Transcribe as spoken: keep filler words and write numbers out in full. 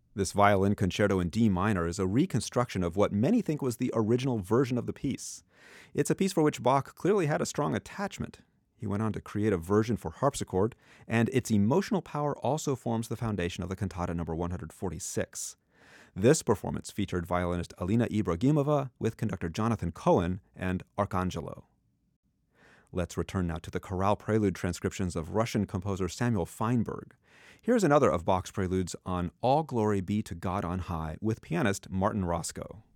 This violin concerto in D minor is a reconstruction of what many think was the original version of the piece. It's a piece for which Bach clearly had a strong attachment. He went on to create a version for harpsichord, and its emotional power also forms the foundation of the cantata number one hundred forty-six. This performance featured violinist Alina Ibragimova with conductor Jonathan Cohen and Arcangelo. Let's return now to the chorale prelude transcriptions of Russian composer Samuel Feinberg. Here's another of Bach's preludes on All Glory Be to God on High with pianist Martin Roscoe.